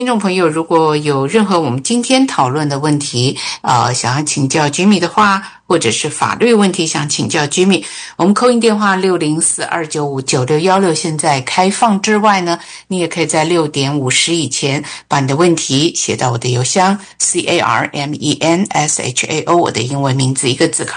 听众朋友，如果有任何我们今天讨论的问题，想要请教 Jimmy 的话，或者是法律问题想请教 Jimmy， 我们 call in 电话604-295-9616现在开放之外呢，你也可以在6点50以前把你的问题写到我的邮箱 CARMENSHAO 我的英文名字一个字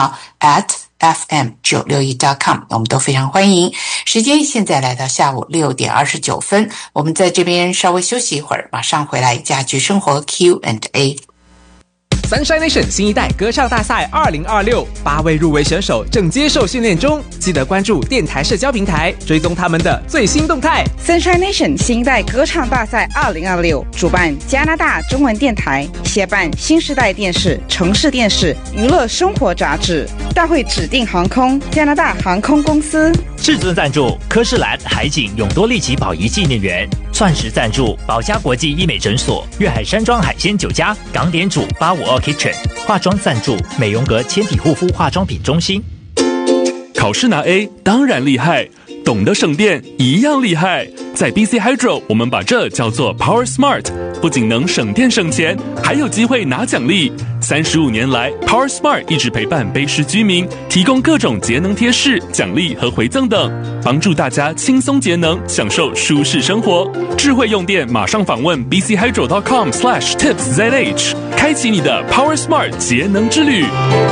CarmenShaw@fm961.com 我们都非常欢迎。时间现在来到下午6点29分，我们在这边稍微休息一会儿，马上回来家居生活 Q&A。 Sunshine Nation 新一代歌唱大赛2026 8位入围选手正接受训练中，记得关注电台社交平台，追踪他们的最新动态。 Sunshine Nation 新一代歌唱大赛2026主办加拿大中文电台，协办新时代电视、城市电视、娱乐生活杂志，大会指定航空加拿大航空公司， 至尊赞助科士兰海景永多利奇宝仪纪念园，钻石赞助宝嘉国际医美诊所、粤海山庄海鲜酒家、港点主852 Kitchen， 化妆赞助美容阁纤体护肤化妆品中心。 考试拿 A 当然厉害，懂得省电一样厉害。在 BC Hydro 我们把这叫做 Power Smart， 不仅能省电省钱，还有机会拿奖励。35年来 Power Smart 一直陪伴卑诗居民，提供各种节能贴士、奖励和回赠等，帮助大家轻松节能，享受舒适生活。智慧用电马上访问 bchydro.com/tipszh， 开启你的 Power Smart 节能之旅。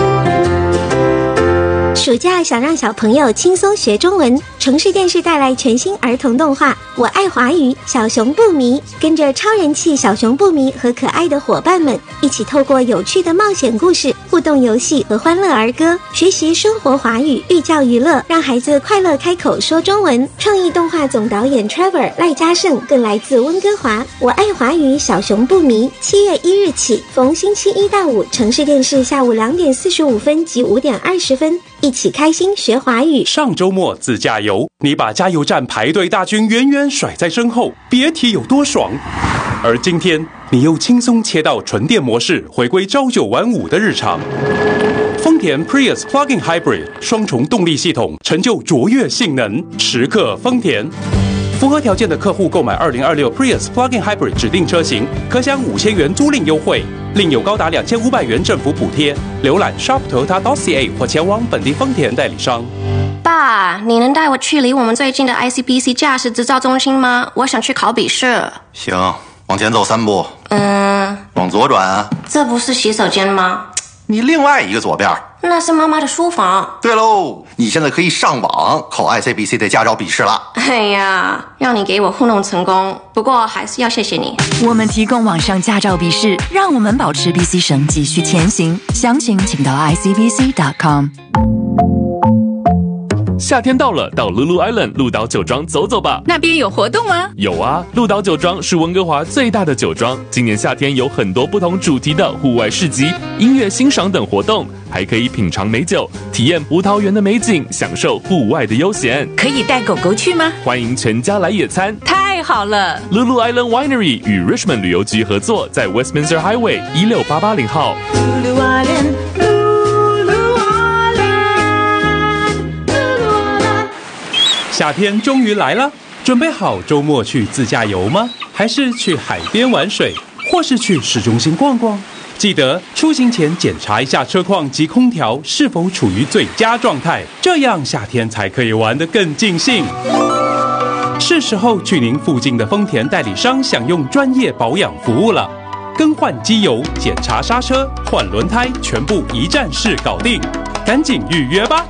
暑假想让小朋友轻松学中文，城市电视带来全新儿童动画《我爱华语小熊不迷》，跟着超人气小熊不迷和可爱的伙伴们一起透过有趣的冒险故事、互动游戏和欢乐儿歌，学习生活华语，寓教于乐，让孩子快乐开口说中文。创意动画总导演 Trevor 赖嘉盛更来自温哥华。《我爱华语小熊不迷》7月1日起，逢星期1到5，城市电视下午2点45分及5点20分。一起开心学华语。 上周末自驾游，你把加油站排队大军远远甩在身后，别提有多爽。而今天你又轻松切到纯电模式，回归朝9晚5的日常。丰田 Prius Plug-in Hybrid 双重动力系统，成就卓越性能，时刻丰田。符合条件的客户购买2026 Prius Plug-in Hybrid 指定车型，可享5000元租赁优惠，另有高达2500元政府补贴。浏览 shop.toyota.ca 或前往本地丰田代理商。 爸，你能带我去离我们最近的 ICBC 驾驶执照中心吗？我想去考笔试。 行，往前走3步。往左转啊。 这不是洗手间吗？ 你另外一个左边。 那是妈妈的书房。 对喽，你现在可以上网考 ICBC 的驾照笔试了。 哎呀，让你给我糊弄成功，不过还是要谢谢你。 我们提供网上驾照笔试，让我们保持 BC 省继续前行。详情请到 icbc.com。 夏天到了，到 Lulu Island 鹿岛酒庄走走吧。 那边有活动吗？ 有啊，鹿岛酒庄是温哥华最大的酒庄，今年夏天有很多不同主题的户外市集、音乐欣赏等活动，还可以品尝美酒，体验葡萄园的美景，享受户外的悠闲。 可以带狗狗去吗？ 欢迎全家来野餐。 太好了 ！Lulu Island Winery 与 Richmond 旅游局合作，在 Westminster Highway 16880号。Lulu Island。 夏天终于来了，准备好周末去自驾游吗？还是去海边玩水，或是去市中心逛逛？记得出行前检查一下车况及空调是否处于最佳状态，这样夏天才可以玩得更尽兴。是时候去您附近的丰田代理商享用专业保养服务了，更换机油、检查刹车、换轮胎，全部一站式搞定，赶紧预约吧。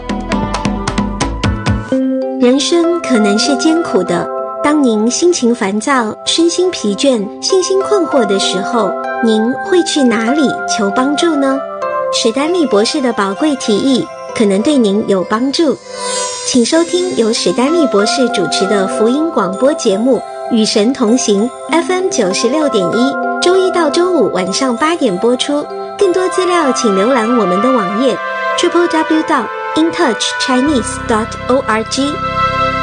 人生可能是艰苦的，当您心情烦躁、身心疲倦、信心困惑的时候，您会去哪里求帮助呢？史丹利博士的宝贵提议可能对您有帮助，请收听由史丹利博士主持的福音广播节目《与神同行》FM 96.1，周一到周五晚上8点播出。更多资料请浏览我们的网页 www.intouchchinese.org。